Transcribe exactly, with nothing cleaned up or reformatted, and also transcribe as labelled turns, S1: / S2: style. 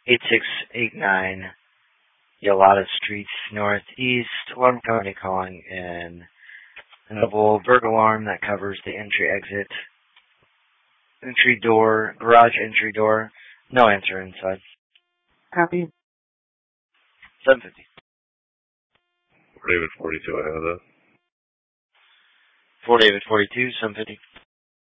S1: eight six eight nine Yolata Street, Northeast. Alarm company calling in. A noble burglar alarm that covers the entry-exit, entry door, garage entry door. No answer inside.
S2: Copy.
S1: seven fifty.
S3: David forty-two, I have that.
S1: Fort David forty-two, seven fifty.